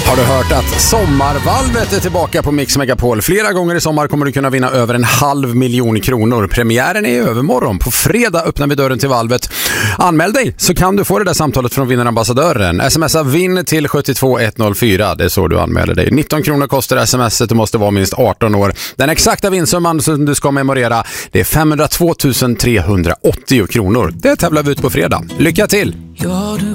Har du hört att Sommarvalvet är tillbaka på Mix Megapol? Flera gånger i sommar kommer du kunna vinna över 500 000 kronor. Premiären är i övermorgon. På fredag öppnar vi dörren till valvet. Anmäl dig så kan du få det där samtalet från vinnarambassadören. Smsa vinn till 72104. Det är så du anmäler dig. 19 kronor kostar smset. Du måste vara minst 18 år. Den exakta vinstsumman som du ska memorera, det är 502 380 kronor. Det tävlar vi ut på fredag. Lycka till!